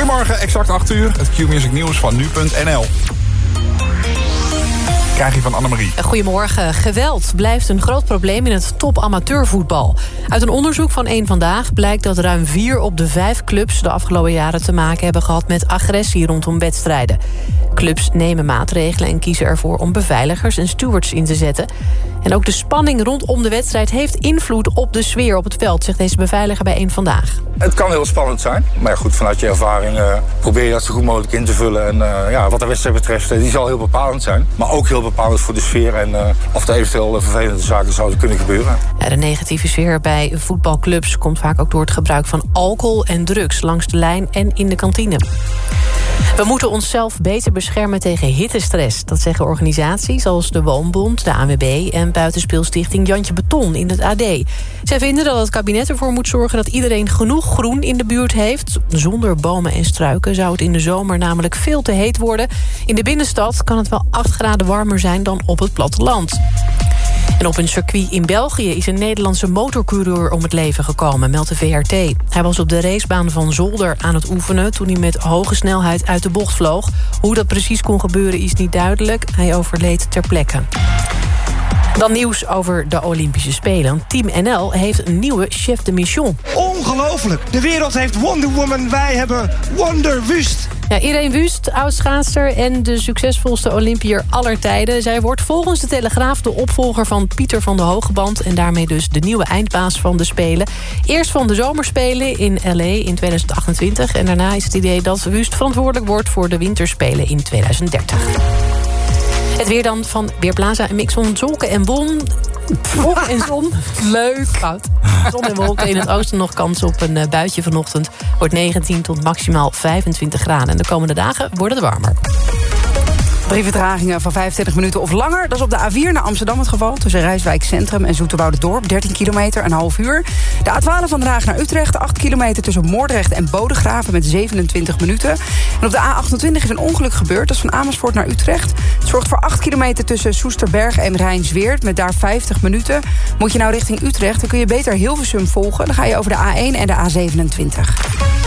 Goedemorgen, exact 8 uur. Het Q-Music nieuws van nu.nl. Krijg je van Annemarie. Goedemorgen. Geweld blijft een groot probleem in het top-amateurvoetbal. Uit een onderzoek van Eén Vandaag blijkt dat ruim 4 op de 5 clubs de afgelopen jaren te maken hebben gehad met agressie rondom wedstrijden. Clubs nemen maatregelen en kiezen ervoor om beveiligers en stewards in te zetten. En ook de spanning rondom de wedstrijd heeft invloed op de sfeer op het veld, zegt deze beveiliger bij Eén Vandaag. Het kan heel spannend zijn, maar goed, vanuit je ervaring probeer je dat zo goed mogelijk in te vullen. En wat de wedstrijd betreft, die zal heel bepalend zijn. Maar ook heel bepalend voor de sfeer en of er eventueel vervelende zaken zouden kunnen gebeuren. Ja, de negatieve sfeer bij voetbalclubs komt vaak ook door het gebruik van alcohol en drugs langs de lijn en in de kantine. We moeten onszelf beter beschermen tegen hittestress. Dat zeggen organisaties als de Woonbond, de ANWB en buitenspeelstichting Jantje Beton in het AD. Zij vinden dat het kabinet ervoor moet zorgen dat iedereen genoeg groen in de buurt heeft. Zonder bomen en struiken zou het in de zomer namelijk veel te heet worden. In de binnenstad kan het wel 8 graden warmer zijn dan op het platteland. En op een circuit in België is een Nederlandse motorcoureur om het leven gekomen, meldt de VRT. Hij was op de racebaan van Zolder aan het oefenen toen hij met hoge snelheid uit de bocht vloog. Hoe dat precies kon gebeuren is niet duidelijk. Hij overleed ter plekke. Dan nieuws over de Olympische Spelen. Team NL heeft een nieuwe chef de mission. Ongelooflijk. De wereld heeft Wonder Woman. Wij hebben Wonder Wust. Ja, Irene Wust, oud-schaatster en de succesvolste Olympiër aller tijden. Zij wordt volgens de Telegraaf de opvolger van Pieter van de Hogeband en daarmee dus de nieuwe eindbaas van de Spelen. Eerst van de Zomerspelen in L.A. in 2028... en daarna is het idee dat Wust verantwoordelijk wordt voor de Winterspelen in 2030. Het weer dan van Weerplaza, een mix van wolken en wolken en zon. Leuk. Fout. Zon en wolken. In het oosten nog kans op een buitje vanochtend. Wordt 19 tot maximaal 25 graden. En de komende dagen wordt het warmer. 3 vertragingen van 25 minuten of langer. Dat is op de A4 naar Amsterdam het geval. Tussen Rijswijk Centrum en Zoeterwouderdorp. 13 kilometer, een half uur. De A12 van Den Haag naar Utrecht. 8 kilometer tussen Moordrecht en Bodegraven met 27 minuten. En op de A28 is een ongeluk gebeurd. Dat is van Amersfoort naar Utrecht. Het zorgt voor 8 kilometer tussen Soesterberg en Rijnsweerd. Met daar 50 minuten. Moet je nou richting Utrecht, dan kun je beter Hilversum volgen. Dan ga je over de A1 en de A27.